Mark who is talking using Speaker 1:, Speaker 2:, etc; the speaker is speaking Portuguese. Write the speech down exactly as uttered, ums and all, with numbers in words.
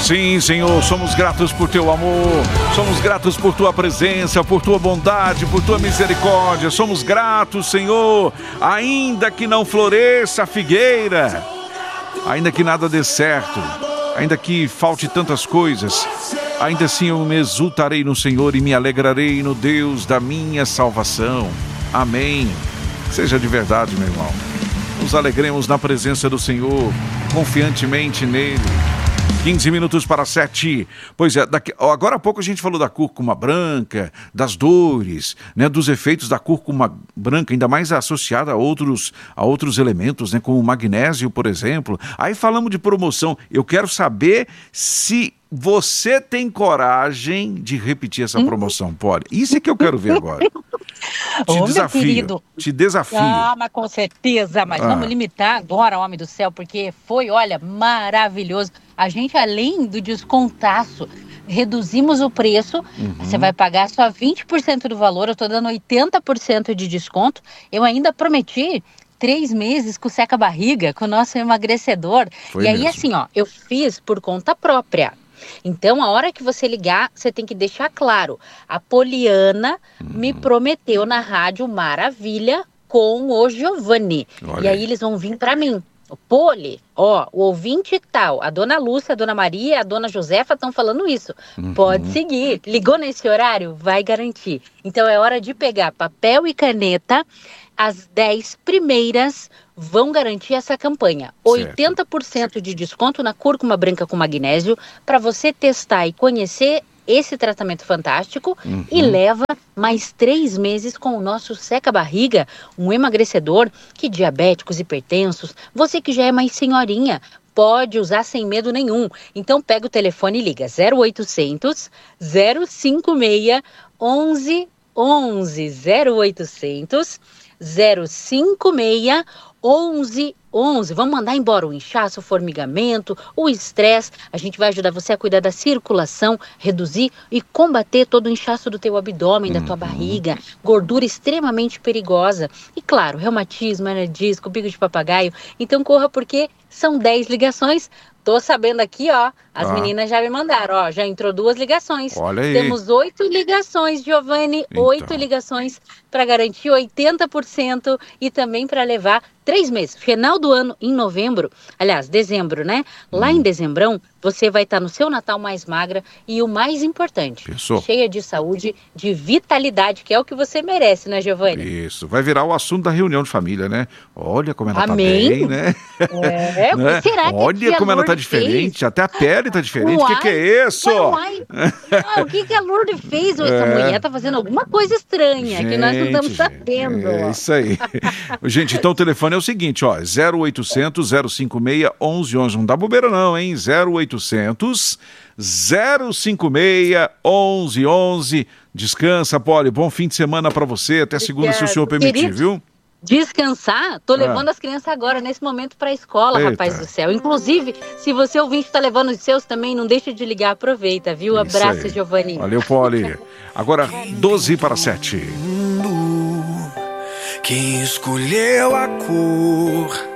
Speaker 1: Sim, Senhor, somos gratos por teu amor, somos gratos por tua presença, por tua bondade, por tua misericórdia. Somos gratos, Senhor, ainda que não floresça a figueira, ainda que nada dê certo, ainda que falte tantas coisas, ainda assim eu me exultarei no Senhor e me alegrarei no Deus da minha salvação. Amém. Seja de verdade, meu irmão. Nos alegremos na presença do Senhor, confiantemente nele. quinze minutos para sete. Pois é, daqui, agora há pouco a gente falou da cúrcuma branca, das dores, né, dos efeitos da cúrcuma branca, ainda mais associada a outros, a outros elementos, né, como o magnésio, por exemplo. Aí falamos de promoção. Eu quero saber se você tem coragem de repetir essa promoção, Poli. Isso é que eu quero ver agora. Te
Speaker 2: Ô,
Speaker 1: desafio,
Speaker 2: meu querido.
Speaker 1: te desafio.
Speaker 2: Ah, mas com certeza, mas
Speaker 1: Ah.
Speaker 2: vamos limitar agora, homem do céu, porque foi, olha, maravilhoso. A gente, além do descontaço, reduzimos o preço,
Speaker 1: Uhum.
Speaker 2: você vai pagar só vinte por cento do valor, eu tô dando oitenta por cento de desconto. Eu ainda prometi três meses com seca-barriga, com o nosso emagrecedor.
Speaker 1: Foi
Speaker 2: e aí,
Speaker 1: mesmo.
Speaker 2: assim, ó, eu fiz por conta própria. Então, a hora que você ligar, você tem que deixar claro. A Poliana me prometeu na rádio Maravilha com o Giovanni.
Speaker 1: Olha
Speaker 2: E aí
Speaker 1: aí.
Speaker 2: eles vão vir para mim. O Poli, ó, o ouvinte tal, a dona Lúcia, a dona Maria, a dona Josefa estão falando isso.
Speaker 1: Uhum.
Speaker 2: Pode seguir. Ligou nesse horário? Vai garantir. Então é hora de pegar papel e caneta. As dez primeiras vão garantir essa campanha. oitenta por cento de desconto na cúrcuma branca com magnésio para você testar e conhecer esse tratamento fantástico.
Speaker 1: Uhum.
Speaker 2: E leva mais três meses com o nosso seca-barriga, um emagrecedor que diabéticos, hipertensos, você que já é mais senhorinha, pode usar sem medo nenhum. Então pega o telefone e liga zero oitocentos, zero cinco seis, onze onze, zero oitocentos, zero cinco seis, onze onze. Vamos mandar embora o inchaço, o formigamento, o estresse. A gente vai ajudar você a cuidar da circulação, reduzir e combater todo o inchaço do teu abdômen, da tua barriga, gordura extremamente perigosa. E claro, reumatismo, hernia disco, bico de papagaio. Então corra, porque são dez ligações. Tô sabendo aqui, ó, as
Speaker 1: Ah.
Speaker 2: meninas já me mandaram, ó, já entrou duas ligações.
Speaker 1: Olha aí.
Speaker 2: Temos oito ligações, Giovanni,
Speaker 1: Então.
Speaker 2: oito ligações para garantir oitenta por cento e também para levar três meses. Final do ano, em novembro, aliás, dezembro, né? Lá
Speaker 1: Hum.
Speaker 2: em dezembrão, você vai estar no seu Natal mais magra e o mais importante,
Speaker 1: Pensou?
Speaker 2: cheia de saúde, de vitalidade, que é o que você merece, né, Giovanni?
Speaker 1: Isso, vai virar o assunto da reunião de família, né? Olha como ela
Speaker 2: Amém.
Speaker 1: tá bem, né?
Speaker 2: É,
Speaker 1: Né?
Speaker 2: será que
Speaker 1: Olha
Speaker 2: a
Speaker 1: como ela tá
Speaker 2: Lourdes fez?
Speaker 1: diferente, até a pele tá diferente. O que,
Speaker 2: Uai,
Speaker 1: que é isso?
Speaker 2: Uai, uai. Ah, o que, que a Lourdes fez? Essa
Speaker 1: É.
Speaker 2: mulher tá fazendo alguma coisa estranha que nós não estamos
Speaker 1: Gente,
Speaker 2: sabendo.
Speaker 1: É isso aí. Gente, então o telefone é o seguinte, ó, zero oitocentos, zero cinco seis, onze onze. Não dá bobeira não, hein? zero oitocentos, zero cinco seis, onze onze. Descansa, Poli. Bom fim de semana pra você. Até segunda, se o senhor permitir,
Speaker 2: Querido,
Speaker 1: viu?
Speaker 2: Descansar? Tô
Speaker 1: Ah.
Speaker 2: levando as crianças agora, nesse momento, pra escola,
Speaker 1: Eita.
Speaker 2: rapaz do céu. Inclusive, se você ouvinte tá levando os seus também, não deixa de ligar, aproveita, viu?
Speaker 1: Isso
Speaker 2: Abraço,
Speaker 1: aí.
Speaker 2: Giovanni.
Speaker 1: Valeu, Poli. Agora, doze para sete.
Speaker 3: Que escolheu a cor